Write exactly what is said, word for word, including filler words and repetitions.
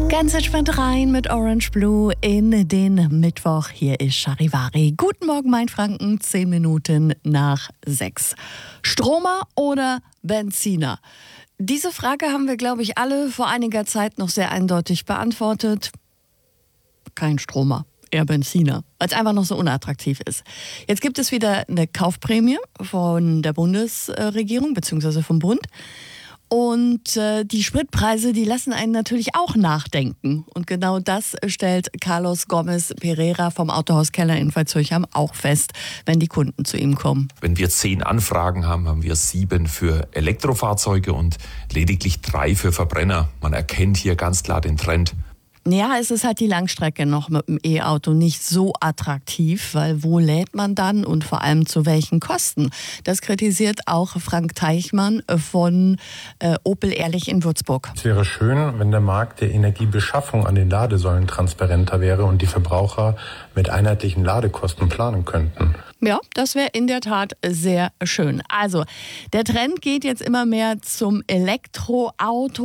Ganz entspannt rein mit Orange Blue in den Mittwoch. Hier ist Charivari. Guten Morgen, Mainfranken, zehn Minuten nach sechs. Stromer oder Benziner? Diese Frage haben wir, glaube ich, alle vor einiger Zeit noch sehr eindeutig beantwortet. Kein Stromer, eher Benziner, weil es einfach noch so unattraktiv ist. Jetzt gibt es wieder eine Kaufprämie von der Bundesregierung bzw. vom Bund. Und äh, die Spritpreise, die lassen einen natürlich auch nachdenken. Und genau das stellt Carlos Gomez Pereira vom Autohaus Keller in Veitshöchheim auch fest, wenn die Kunden zu ihm kommen. Wenn wir zehn Anfragen haben, haben wir sieben für Elektrofahrzeuge und lediglich drei für Verbrenner. Man erkennt hier ganz klar den Trend. Ja, es ist halt die Langstrecke noch mit dem E-Auto nicht so attraktiv, weil wo lädt man dann und vor allem zu welchen Kosten? Das kritisiert auch Frank Teichmann von äh, Opel Ehrlich in Würzburg. Es wäre schön, wenn der Markt der Energiebeschaffung an den Ladesäulen transparenter wäre und die Verbraucher mit einheitlichen Ladekosten planen könnten. Ja, das wäre in der Tat sehr schön. Also, der Trend geht jetzt immer mehr zum Elektroauto.